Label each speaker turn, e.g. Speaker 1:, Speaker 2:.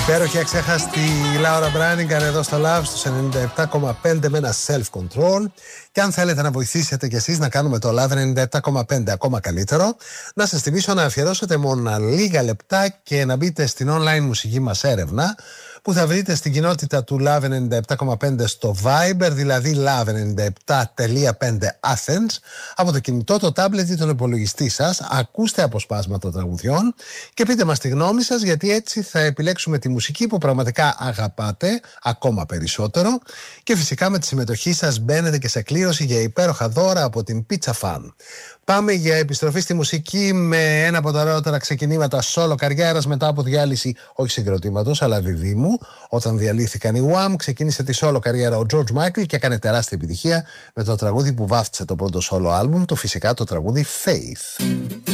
Speaker 1: Υπέροχη αξέχαστη Λάουρα Μπράνιγκαν εδώ στο Love στους 97,5 με ένα self-control. Και αν θέλετε να βοηθήσετε κι εσείς να κάνουμε το Love 97,5 ακόμα καλύτερο, να σας θυμίσω να αφιερώσετε μόνο λίγα λεπτά και να μπείτε στην online μουσική μας έρευνα που θα βρείτε στην κοινότητα του Love 97,5 στο Viber, δηλαδή Love97.5 Athens, από το κινητό, το tablet ή τον υπολογιστή σας. Ακούστε αποσπάσματα τραγουδιών και πείτε μας τη γνώμη σας, γιατί έτσι θα επιλέξουμε τη μουσική που πραγματικά αγαπάτε ακόμα περισσότερο. Και φυσικά με τη συμμετοχή σας μπαίνετε και σε κλήρωση για υπέροχα δώρα από την Pizza Fan. Πάμε για επιστροφή στη μουσική με ένα από τα ωραιότερα ξεκινήματα solo καριέρας μετά από διάλυση όχι συγκροτήματος αλλά διδήμου. Όταν διαλύθηκαν οι Wham, ξεκίνησε τη solo καριέρα ο George Michael και έκανε τεράστια επιτυχία με το τραγούδι που βάφτισε το πρώτο solo album του, φυσικά το τραγούδι Faith.